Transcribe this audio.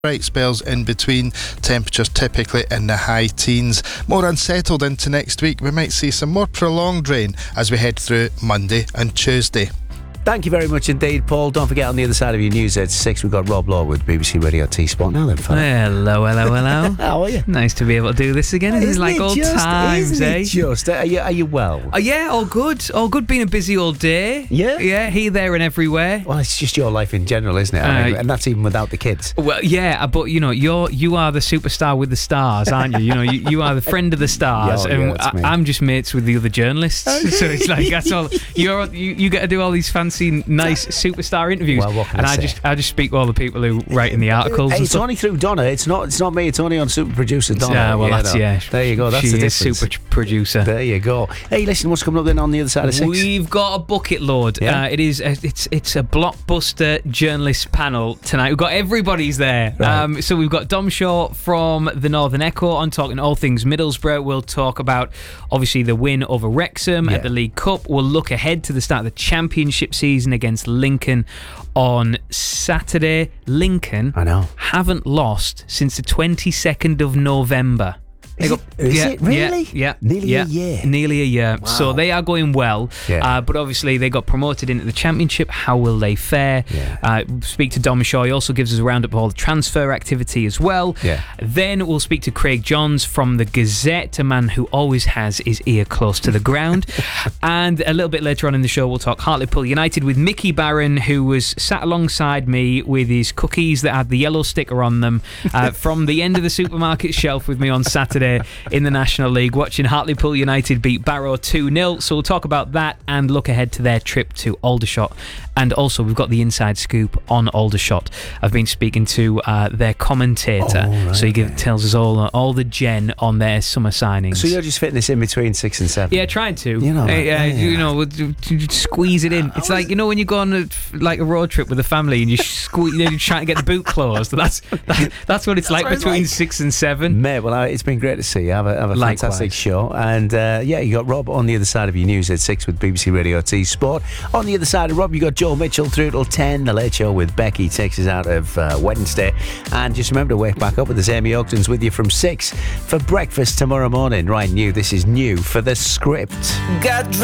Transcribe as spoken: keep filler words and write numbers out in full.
bright spells in between, temperatures typically in the high teens. More unsettled into next week. We might see some more prolonged rain as we head through Monday and Tuesday. Thank you very much indeed, Paul. Don't forget, on the other side of your news at six, we've got Rob Law with B B C Radio T Sport. Now then, fella. Hello, hello, hello. How are you? Nice to be able to do this again. This is like old just, times, isn't eh? It just, are you, are you well? Oh, yeah, all good. All good. Been a busy all day. Yeah? Yeah, here, there and everywhere. Well, it's just your life in general, isn't it? I mean, Uh, and that's even without the kids. Well, yeah, but you know, you're you are the superstar with the stars, aren't you? You know, you, you are the friend of the stars, Yeah, yeah, and that's me. I, I'm just mates with the other journalists. So it's like that's all. You're you, you get to do all these fancy, nice superstar interviews, Well, what can and I I say? just I just speak to all the people who write in the articles. Hey, and it's stuff. only through Donna. It's not. It's not me. It's only on super producer Donna. Yeah, well, you that's know. yeah. There you go. That's she the is difference. super producer. There you go. Hey, listen, what's coming up then on the other side of six? We've got a bucket load. Yeah. Uh, it is a, it's it's a blockbuster journalist panel tonight. We've got everybody's there. Right. Um, so we've got Dom Shaw from the Northern Echo on talking all things Middlesbrough. We'll talk about obviously the win over Wrexham Yeah. at the League Cup. We'll look ahead to the start of the Championship season against Lincoln on Saturday. Lincoln I know. haven't lost since the twenty-second of November. They Is, got- it, is yeah, it really? Yeah, yeah, Nearly yeah. a year. Nearly a year. So they are going well. Yeah. Uh, but obviously they got promoted into the Championship. How will they fare? Yeah. Uh, speak to Dom Shaw. He also gives us a roundup of all the transfer activity as well. Yeah. Then we'll speak to Craig Johns from the Gazette, a man who always has his ear close to the ground. And a little bit later on in the show, we'll talk Hartlepool United with Mickey Barron, who was sat alongside me with his cookies that had the yellow sticker on them uh, from the end of the supermarket shelf with me on Saturday in the National League, watching Hartlepool United beat Barrow two nil. So we'll talk about that and look ahead to their trip to Aldershot. And also, we've got the inside scoop on Aldershot. I've been speaking to uh, their commentator, Oh, right, so he give, okay. tells us all uh, all the gen on their summer signings. So you're just fitting this in between six and seven? Yeah, trying to. You know, Uh, like, yeah, yeah. you know, with- to- to squeeze it in. It's like, you know, when you go on a, like a road trip with the family and you squeeze, you're trying to get the boot closed. That's that, that's what it's like what it's between like. six and seven. Mate, well, I- it's been great to see you. Have a, have a Likewise. fantastic show. And uh, yeah, you got Rob on the other side of your news at six with B B C Radio T Sport. On the other side of Rob, you got Joe Mitchell through till ten. The Late Show with Becky takes us out of uh, Wednesday. And just remember to wake back up with us. Amy Ogden's with you from six for breakfast tomorrow morning. Right, new. This is new for the script. Got